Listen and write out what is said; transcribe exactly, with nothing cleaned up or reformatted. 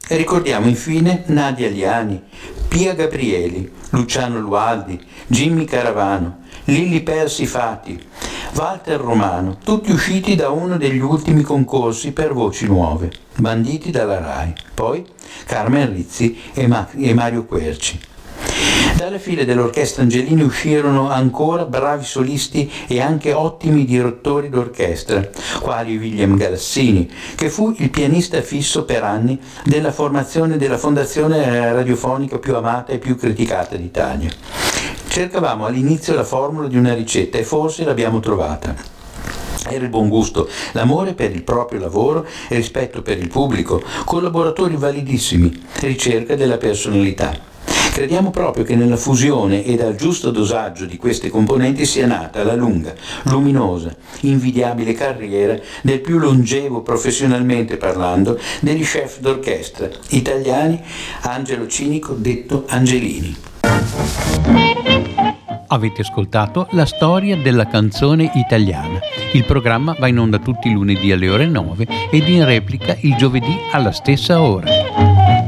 E ricordiamo infine Nadia Liani, Pia Gabrieli, Luciano Lualdi, Jimmy Caravano, Lilli Persifati, Walter Romano, tutti usciti da uno degli ultimi concorsi per voci nuove, banditi dalla RAI. Poi Carmen Rizzi e, Ma- e Mario Querci. Dalle file dell'Orchestra Angelini uscirono ancora bravi solisti e anche ottimi direttori d'orchestra, quali William Galassini, che fu il pianista fisso per anni della formazione della fondazione radiofonica più amata e più criticata d'Italia. Cercavamo all'inizio la formula di una ricetta e forse l'abbiamo trovata. Era il buon gusto, l'amore per il proprio lavoro e rispetto per il pubblico, collaboratori validissimi, ricerca della personalità. Crediamo proprio che nella fusione e dal giusto dosaggio di queste componenti sia nata la lunga, luminosa, invidiabile carriera del più longevo professionalmente parlando degli chef d'orchestra italiani, Angelo Cinico, detto Angelini. Avete ascoltato La storia della canzone italiana. Il programma va in onda tutti i lunedì alle ore nove ed in replica il giovedì alla stessa ora.